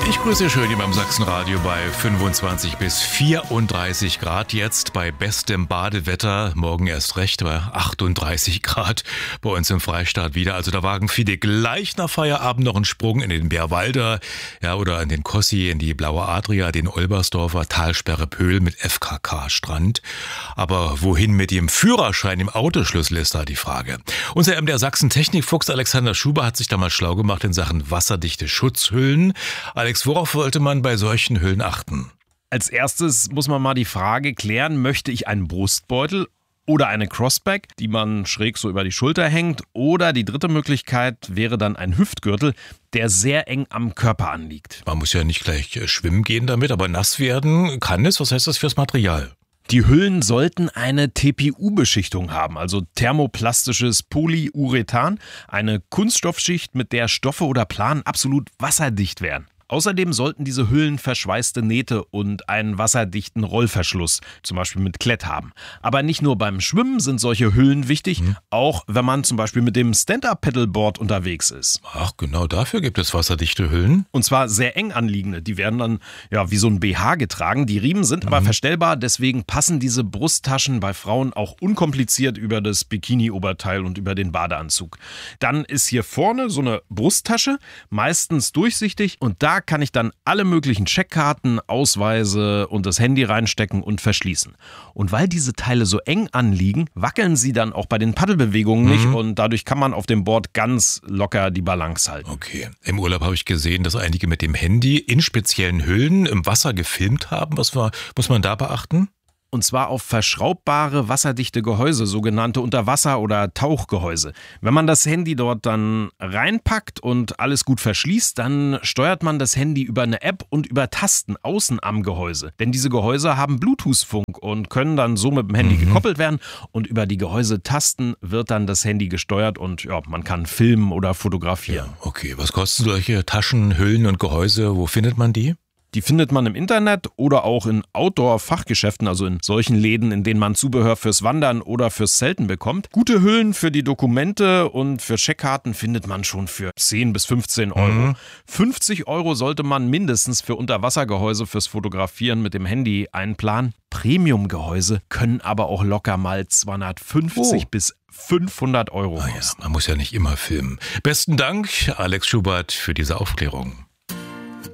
Ich grüße schön hier beim Sachsenradio bei 25 bis 34 Grad jetzt bei bestem Badewetter. Morgen erst recht bei 38 Grad bei uns im Freistaat wieder. Also da wagen viele gleich nach Feierabend noch einen Sprung in den Bärwalder, ja, oder in den Kossi, in die Blaue Adria, den Olbersdorfer Talsperre Pöhl mit FKK-Strand. Aber wohin mit dem Führerschein im Autoschlüssel ist da die Frage. Unser MDR Sachsen Technikfuchs Alexander Schuber hat sich da mal schlau gemacht in Sachen wasserdichte Schutzhüllen. Alex, worauf wollte man bei solchen Hüllen achten? Als erstes muss man mal die Frage klären, möchte ich einen Brustbeutel oder eine Crossback, die man schräg so über die Schulter hängt, oder die dritte Möglichkeit wäre dann ein Hüftgürtel, der sehr eng am Körper anliegt. Man muss ja nicht gleich schwimmen gehen damit, aber nass werden kann es. Was heißt das fürs Material? Die Hüllen sollten eine TPU-Beschichtung haben, also thermoplastisches Polyurethan, eine Kunststoffschicht, mit der Stoffe oder Planen absolut wasserdicht wären. Außerdem sollten diese Hüllen verschweißte Nähte und einen wasserdichten Rollverschluss, zum Beispiel mit Klett haben. Aber nicht nur beim Schwimmen sind solche Hüllen wichtig, auch wenn man zum Beispiel mit dem Stand-Up-Paddleboard unterwegs ist. Ach, genau dafür gibt es wasserdichte Hüllen. Und zwar sehr eng anliegende. Die werden dann ja wie so ein BH getragen. Die Riemen sind aber verstellbar, deswegen passen diese Brusttaschen bei Frauen auch unkompliziert über das Bikini-Oberteil und über den Badeanzug. Dann ist hier vorne so eine Brusttasche, meistens durchsichtig, und da kann ich dann alle möglichen Scheckkarten, Ausweise und das Handy reinstecken und verschließen. Und weil diese Teile so eng anliegen, wackeln sie dann auch bei den Paddelbewegungen nicht, und dadurch kann man auf dem Board ganz locker die Balance halten. Okay. Im Urlaub habe ich gesehen, dass einige mit dem Handy in speziellen Hüllen im Wasser gefilmt haben. Was muss man da beachten? Und zwar auf verschraubbare, wasserdichte Gehäuse, sogenannte Unterwasser- oder Tauchgehäuse. Wenn man das Handy dort dann reinpackt und alles gut verschließt, dann steuert man das Handy über eine App und über Tasten außen am Gehäuse. Denn diese Gehäuse haben Bluetooth-Funk und können dann so mit dem Handy gekoppelt werden. Und über die Gehäusetasten wird dann das Handy gesteuert und ja, man kann filmen oder fotografieren. Ja, okay. Was kosten solche Taschen, Hüllen und Gehäuse? Wo findet man die? Die findet man im Internet oder auch in Outdoor-Fachgeschäften, also in solchen Läden, in denen man Zubehör fürs Wandern oder fürs Zelten bekommt. Gute Hüllen für die Dokumente und für Scheckkarten findet man schon für 10 bis 15 Euro. 50 Euro sollte man mindestens für Unterwassergehäuse fürs Fotografieren mit dem Handy einplanen. Premium-Gehäuse können aber auch locker mal 250 bis 500 Euro kosten. Ja, man muss ja nicht immer filmen. Besten Dank, Alex Schubert, für diese Aufklärung.